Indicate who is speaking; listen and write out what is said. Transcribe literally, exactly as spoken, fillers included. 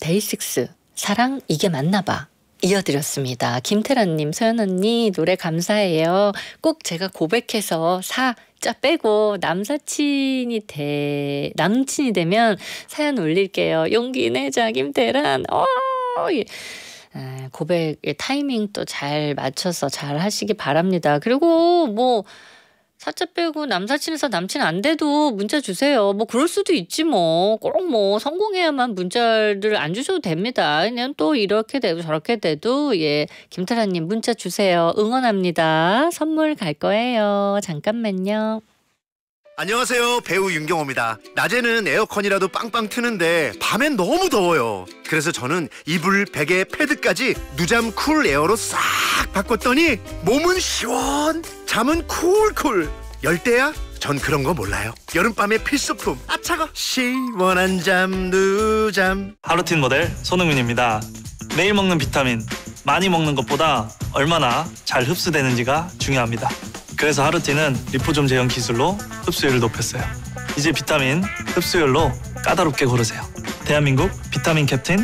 Speaker 1: 데이식스 사랑 이게 맞나 봐 이어드렸습니다. 김태란님, 서연 언니 노래 감사해요. 꼭 제가 고백해서 사 자 빼고 남사친이 돼 남친이 되면 사연 올릴게요. 용기 내자 김태란. 어, 예. 에, 고백의 타이밍 또 잘 맞춰서 잘 하시기 바랍니다. 그리고 뭐 사자 빼고 남사친에서 남친 안 돼도 문자 주세요. 뭐 그럴 수도 있지 뭐. 꼭 뭐 성공해야만 문자를 안 주셔도 됩니다. 그냥 또 이렇게 되고 저렇게 돼도 예 김태란님 문자 주세요. 응원합니다. 선물 갈 거예요. 잠깐만요.
Speaker 2: 안녕하세요, 배우 윤경호입니다. 낮에는 에어컨이라도 빵빵 트는데 밤엔 너무 더워요. 그래서 저는 이불, 베개, 패드까지 누잠 쿨 에어로 싹 바꿨더니 몸은 시원, 잠은 쿨쿨. 열대야? 전 그런 거 몰라요. 여름밤의 필수품, 아 차가 시원한 잠 누잠.
Speaker 3: 하루틴 모델 손흥민입니다. 매일 먹는 비타민, 많이 먹는 것보다 얼마나 잘 흡수되는지가 중요합니다. 그래서 하루틴은 리포좀 제형 기술로 흡수율을 높였어요. 이제 비타민 흡수율로 까다롭게 고르세요. 대한민국 비타민 캡틴